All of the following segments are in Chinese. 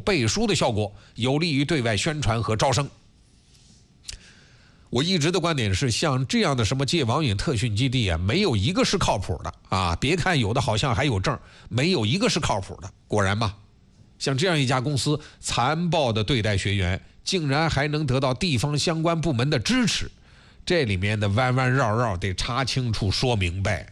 背书的效果，有利于对外宣传和招生。我一直的观点是，像这样的什么戒网瘾特训基地啊，没有一个是靠谱的啊！别看有的好像还有证，没有一个是靠谱的。果然吧，像这样一家公司残暴地对待学员，竟然还能得到地方相关部门的支持，这里面的弯弯绕绕得查清楚说明白。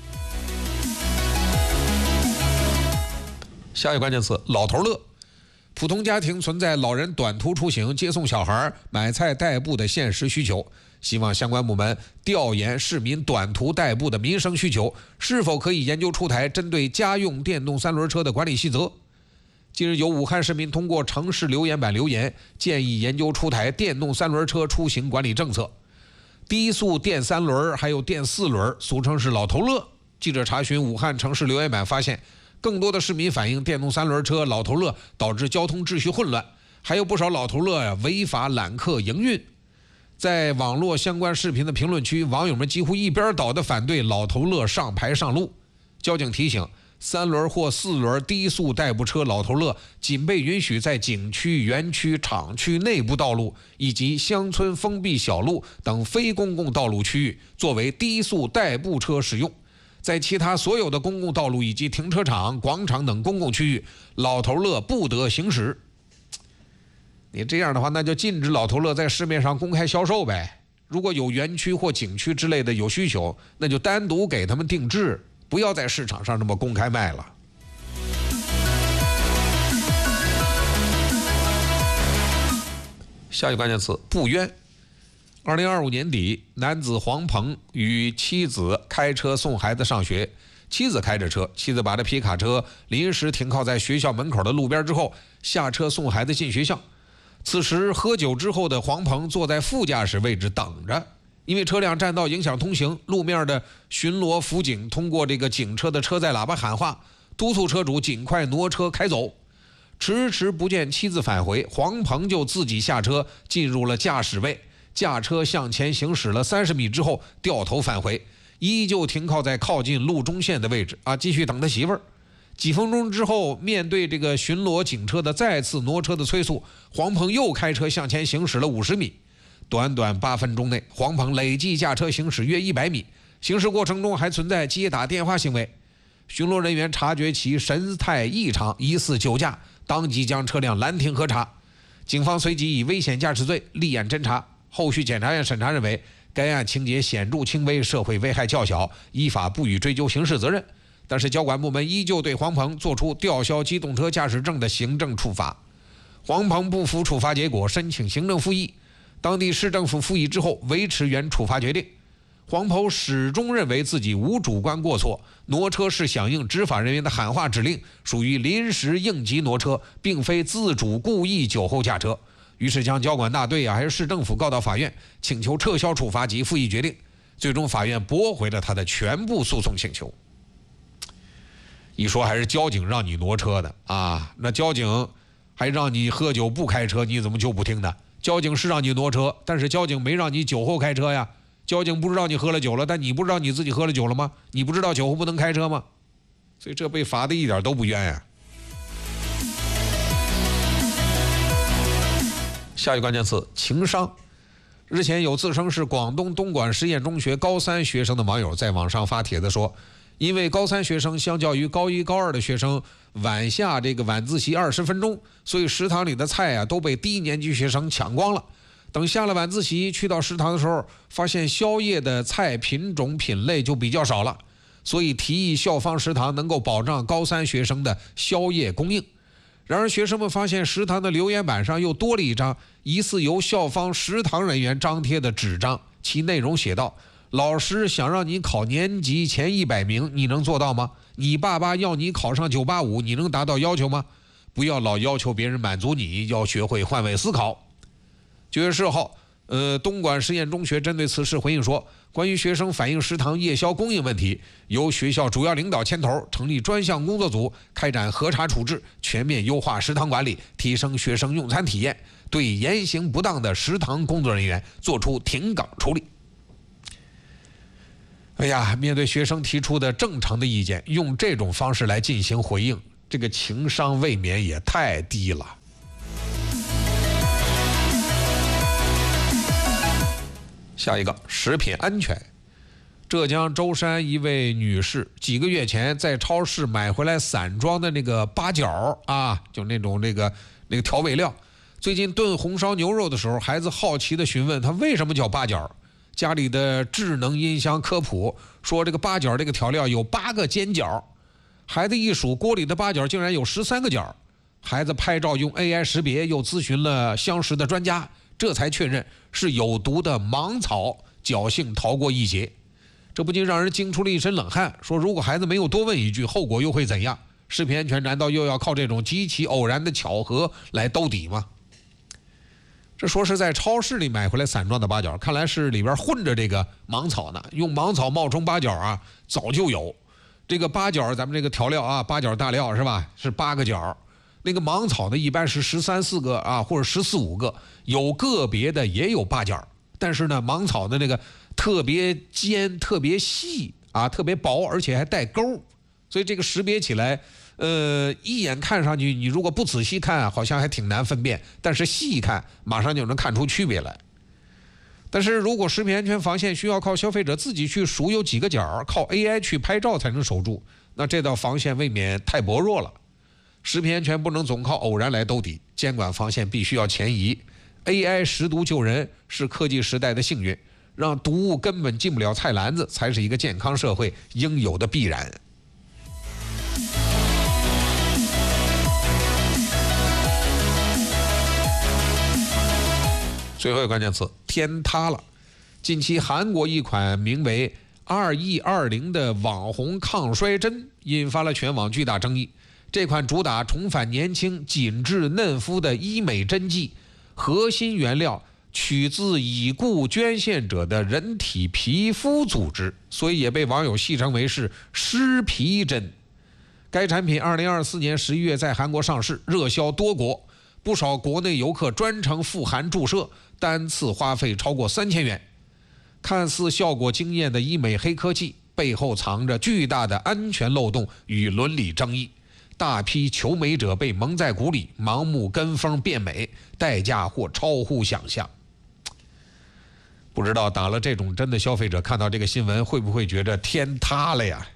下一个关键词：老头乐。普通家庭存在老人短途出行、接送小孩、买菜代步的现实需求，希望相关部门调研市民短途代步的民生需求，是否可以研究出台针对家用电动三轮车的管理细则。近日，有武汉市民通过城市留言板留言，建议研究出台电动三轮车出行管理政策。低速电三轮还有电四轮，俗称是老头乐。记者查询武汉城市留言板发现，更多的市民反映电动三轮车老头乐导致交通秩序混乱，还有不少老头乐违法揽客营运。在网络相关视频的评论区，网友们几乎一边倒的反对老头乐上牌上路。交警提醒，三轮或四轮低速代步车老头乐仅被允许在景区、园区、厂区内部道路以及乡村封闭小路等非公共道路区域作为低速代步车使用。在其他所有的公共道路以及停车场、广场等公共区域，老头乐不得行驶。你这样的话，那就禁止老头乐在市面上公开销售呗。如果有园区或景区之类的有需求，那就单独给他们定制，不要在市场上这么公开卖了。下一个关键词：不冤。2025年底，男子黄鹏与妻子开车送孩子上学，妻子开着车，妻子把这皮卡车临时停靠在学校门口的路边之后，下车送孩子进学校。此时喝酒之后的黄鹏坐在副驾驶位置等着，因为车辆占道影响通行，路面的巡逻辅警通过这个警车的车载喇叭喊话，督促车主尽快挪车开走。迟迟不见妻子返回，黄鹏就自己下车进入了驾驶位，驾车向前行驶了30米之后掉头返回，依旧停靠在靠近路中线的位置啊，继续等他媳妇儿。几分钟之后，面对这个巡逻警车的再次挪车的催促，黄鹏又开车向前行驶了50米。短短8分钟内，黄鹏累计驾车行驶约100米，行驶过程中还存在接打电话行为。巡逻人员察觉其神态异常，疑似酒驾，当即将车辆拦停核查。警方随即以危险驾驶罪立案侦查。后续检察院审查认为，该案情节显著轻微，社会危害较小，依法不予追究刑事责任。但是交管部门依旧对黄鹏作出吊销机动车驾驶证的行政处罚。黄鹏不服处罚结果，申请行政复议，当地市政府复议之后维持原处罚决定。黄鹏始终认为自己无主观过错，挪车是响应执法人员的喊话指令，属于临时应急挪车，并非自主故意酒后驾车，于是将交管大队还是市政府告到法院，请求撤销处罚及复议决定。最终法院驳回了他的全部诉讼请求。一说还是交警让你挪车的啊，那交警还让你喝酒不开车，你怎么就不听呢？交警是让你挪车，但是交警没让你酒后开车呀。交警不知道你喝了酒了，但你不知道你自己喝了酒了吗？你不知道酒后不能开车吗？所以这被罚的一点都不冤呀。下一个关键词：情商。日前有自称是广东东莞实验中学高3学生的网友在网上发帖子说，因为高3学生相较于高1、高2的学生晚下这个晚自习20分钟，所以食堂里的菜啊都被低年级学生抢光了。等下了晚自习去到食堂的时候，发现宵夜的菜品种品类就比较少了，所以提议校方食堂能够保障高3学生的宵夜供应。然而学生们发现食堂的留言板上又多了一张疑似由校方食堂人员张贴的纸张，其内容写道：老师想让你考年级前100名，你能做到吗？你爸爸要你考上985，你能达到要求吗？不要老要求别人满足你，要学会换位思考。9月10号，东莞实验中学针对此事回应说，关于学生反映食堂夜宵供应问题，由学校主要领导牵头，成立专项工作组，开展核查处置，全面优化食堂管理，提升学生用餐体验，对言行不当的食堂工作人员作出停岗处理。哎呀，面对学生提出的正常的意见，用这种方式来进行回应，这个情商未免也太低了。 下一个，食品安全。浙江舟山一位女士几个月前在超市买回来散装的那个八角啊，就那种那个调味料。最近炖红烧牛肉的时候，孩子好奇地询问他为什么叫八角。家里的智能音箱科普说，这个八角这个调料有8个尖角。孩子一数，锅里的八角竟然有13个角。孩子拍照用 AI 识别，又咨询了相识的专家，这才确认是有毒的芒草，侥幸逃过一劫。这不禁让人惊出了一身冷汗，说如果孩子没有多问一句，后果又会怎样？食品安全难道又要靠这种极其偶然的巧合来兜底吗？这说是在超市里买回来散装的八角，看来是里边混着这个芒草呢。用芒草冒充八角啊，早就有。这个八角，咱们这个调料啊，八角大料是吧？是8个角。那个芒草呢，一般是13、14个啊，或者14、15个，有个别的也有8角。但是呢，芒草的那个特别尖、特别细啊，特别薄，而且还带钩，所以这个识别起来，一眼看上去，你如果不仔细看，好像还挺难分辨，但是细看，马上就能看出区别来。但是如果食品安全防线需要靠消费者自己去数有几个角，靠 AI 去拍照才能守住，那这道防线未免太薄弱了。食品安全不能总靠偶然来兜底，监管防线必须要前移。AI 识毒救人是科技时代的幸运，让毒物根本进不了菜篮子，才是一个健康社会应有的必然。最后一个关键词，天塌了。近期韩国一款名为2120的网红抗衰针引发了全网巨大争议。这款主打重返年轻、紧致嫩肤的医美针剂，核心原料取自已故捐献者的人体皮肤组织，所以也被网友戏称为是尸皮针。该产品2024年11月在韩国上市，热销多国，不少国内游客专程赴韩注射，单次花费超过3000元。看似效果惊艳的医美黑科技，背后藏着巨大的安全漏洞与伦理争议。大批求美者被蒙在鼓里，盲目跟风变美，代价或超乎想象。不知道打了这种针的消费者看到这个新闻，会不会觉得天塌了呀？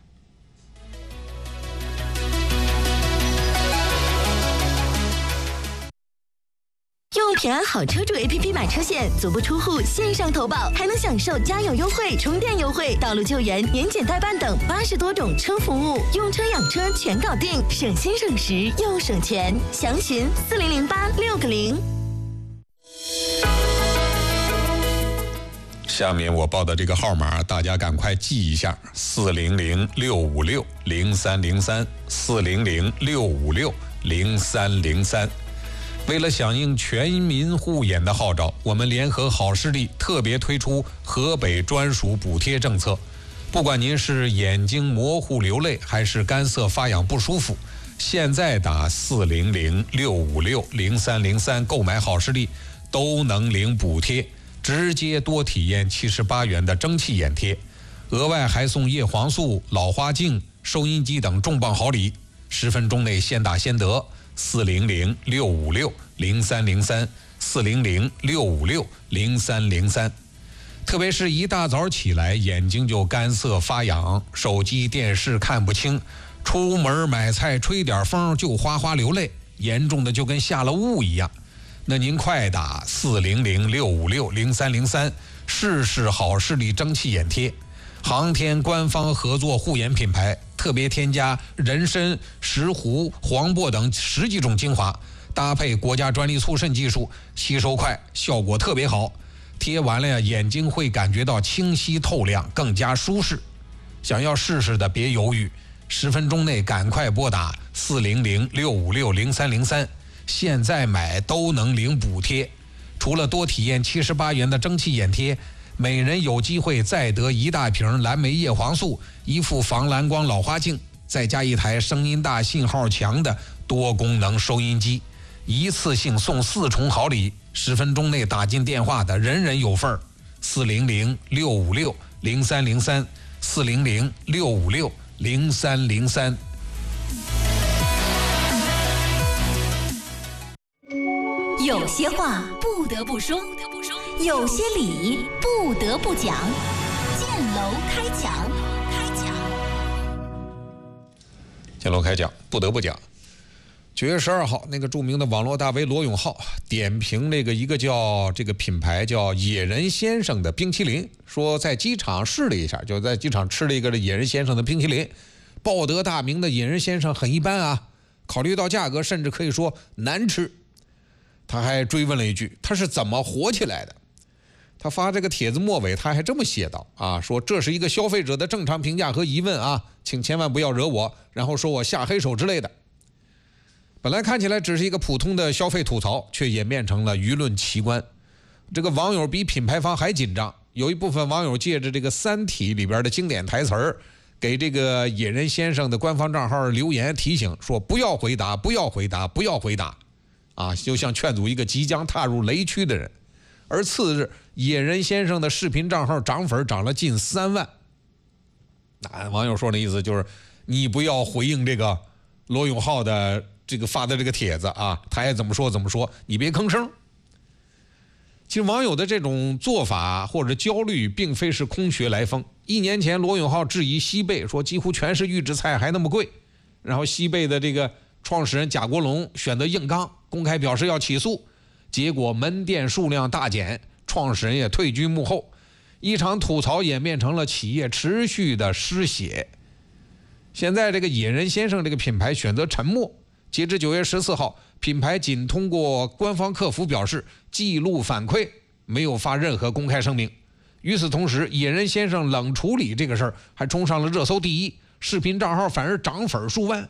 用平安好车主 APP 买车险，足不出户线上投保，还能享受加油优惠、充电优惠、道路救援、年检代办等80多种车服务，用车养车全搞定，省心省时又省钱。详询4008-6个0。 下面我报的这个号码，大家赶快记一下：400-656-0303，400-656-0303。为了响应全民护眼的号召，我们联合好视力特别推出河北专属补贴政策。不管您是眼睛模糊流泪，还是干涩发痒不舒服，现在打400-656-0303购买好视力都能领补贴，直接多体验78元的蒸汽眼贴，额外还送叶黄素、老花镜、收音机等重磅好礼，10分钟内先打先得。400-656-0303，400-656-0303。特别是一大早起来，眼睛就干涩发痒，手机电视看不清，出门买菜吹点风就哗哗流泪，严重的就跟下了雾一样。那您快打400-656-0303，试试好视力蒸汽眼贴。航天官方合作护眼品牌，特别添加人参、石斛、黄柏等10几种精华，搭配国家专利促渗技术，吸收快，效果特别好。贴完了呀，眼睛会感觉到清晰透亮，更加舒适。想要试试的别犹豫，10分钟内赶快拨打400-656-0303，现在买都能领补贴。除了多体验78元的蒸汽眼贴，每人有机会再得1大瓶蓝莓叶黄素、1副防蓝光老花镜，再加1台声音大、信号强的多功能收音机，一次性送4重好礼，10分钟内打进电话的人人有份儿。400-656-0303，400-656-0303。 有些话不得不说， 有些理不得不讲，建楼开讲。 建楼开讲，不得不讲。9月12号，那个著名的网络大 V 罗永浩点评那个一个叫这个品牌叫野人先生的冰淇淋，说在机场试了一下，就在机场吃了一个野人先生的冰淇淋，报得大名的野人先生很一般啊，考虑到价格，甚至可以说难吃。他还追问了一句，他是怎么火起来的？他发这个帖子末尾他还这么写道啊，说这是一个消费者的正常评价和疑问啊，请千万不要惹我，然后说我下黑手之类的。本来看起来只是一个普通的消费吐槽，却演变成了舆论奇观。这个网友比品牌方还紧张，有一部分网友借着这个《三体》里边的经典台词儿，给这个野人先生的官方账号留言提醒说不要回答，不要回答，不要回答啊，就像劝阻一个即将踏入雷区的人。而次日，野人先生的视频账号涨粉涨了近3万。网友说的意思就是，你不要回应这个罗永浩的这个发的这个帖子啊，他爱怎么说怎么说，你别吭声。其实网友的这种做法或者焦虑，并非是空穴来风。1年前，罗永浩质疑西贝，说几乎全是预制菜还那么贵，然后西贝的这个创始人贾国龙选择硬刚，公开表示要起诉。结果门店数量大减，创始人也退居幕后，一场吐槽演变成了企业持续的失血。现在这个野人先生这个品牌选择沉默，截至9月14号，品牌仅通过官方客服表示记录反馈，没有发任何公开声明。与此同时，野人先生冷处理这个事儿还冲上了热搜第一，视频账号反而涨粉数万。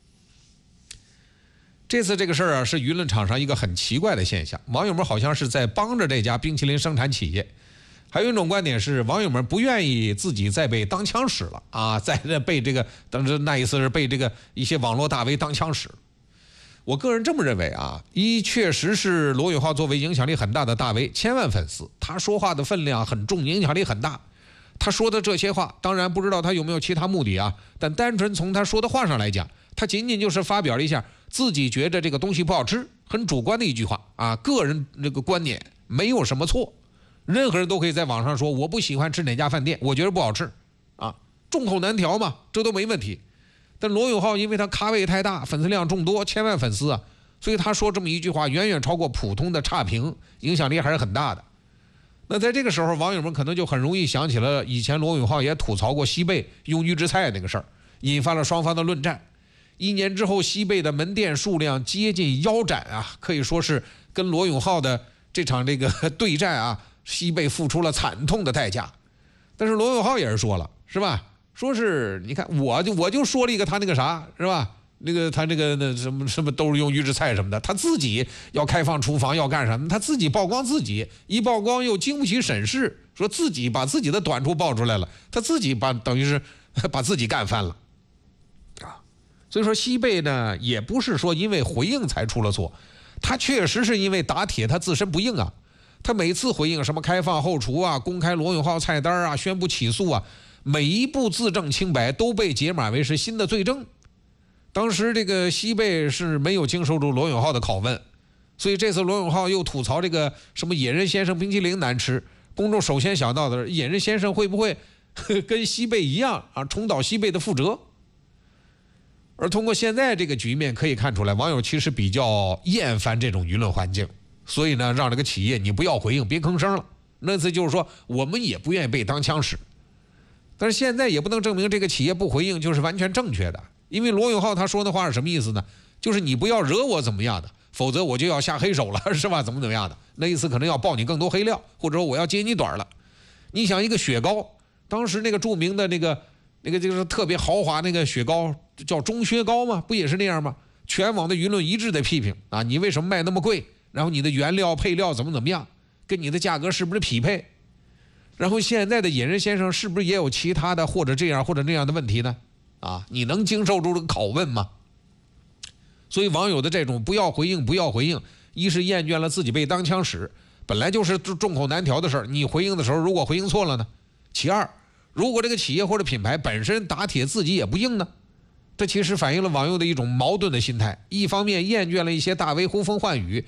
这次这个事儿啊，是舆论场上一个很奇怪的现象，网友们好像是在帮着这家冰淇淋生产企业。还有一种观点是，网友们不愿意自己再被当枪使了啊，再被这个当时那一次是被这个一些网络大 V 当枪使。我个人这么认为啊，确实是罗永浩作为影响力很大的大 V，千万粉丝，他说话的分量很重，影响力很大。他说的这些话，当然不知道他有没有其他目的啊，但单纯从他说的话上来讲，他仅仅就是发表了一下自己觉得这个东西不好吃，很主观的一句话啊，个人这个观点没有什么错，任何人都可以在网上说我不喜欢吃哪家饭店，我觉得不好吃啊，众口难调嘛，这都没问题。但罗永浩因为他咖位太大，粉丝量众多，千万粉丝啊，所以他说这么一句话远远超过普通的差评，影响力还是很大的。那在这个时候，网友们可能就很容易想起了以前罗永浩也吐槽过西贝用预制菜那个事儿，引发了双方的论战。1年之后，西贝的门店数量接近腰斩啊，可以说是跟罗永浩的这场这个对战啊，西贝付出了惨痛的代价。但是罗永浩也是说了，是吧？说是你看我就说了一个他那个啥，是吧？那个他那个那什么都是用预制菜什么的，他自己要开放厨房要干什么？他自己曝光自己，一曝光又经不起审视，说自己把自己的短处爆出来了，他自己等于是把自己干翻了啊。所以说西贝呢，也不是说因为回应才出了错，他确实是因为打铁他自身不硬啊。他每次回应什么开放后厨啊、公开罗永浩菜单啊、宣布起诉啊，每一步自证清白都被解码为是新的罪证。当时这个西贝是没有经受住罗永浩的拷问，所以这次罗永浩又吐槽这个什么野人先生冰淇淋难吃，公众首先想到的是野人先生会不会跟西贝一样啊，重蹈西贝的覆辙。而通过现在这个局面可以看出来，网友其实比较厌烦这种舆论环境，所以呢，让这个企业你不要回应，别吭声了。那次就是说我们也不愿意被当枪使，但是现在也不能证明这个企业不回应就是完全正确的。因为罗永浩他说的话是什么意思呢？就是你不要惹我怎么样的，否则我就要下黑手了，是吧？怎么样的？那意思可能要爆你更多黑料，或者说我要揭你短了。你想一个雪糕，当时那个著名的那个就是特别豪华那个雪糕叫钟薛高吗？不也是那样吗？全网的舆论一致的批评啊，你为什么卖那么贵？然后你的原料配料怎么样，跟你的价格是不是匹配？然后现在的野人先生是不是也有其他的或者这样或者那样的问题呢？啊，你能经受住这个拷问吗？所以网友的这种不要回应，一是厌倦了自己被当枪使，本来就是众口难调的事儿，你回应的时候如果回应错了呢？其二，如果这个企业或者品牌本身打铁自己也不硬呢？这其实反映了网友的一种矛盾的心态，一方面厌倦了一些大 V 呼风唤雨，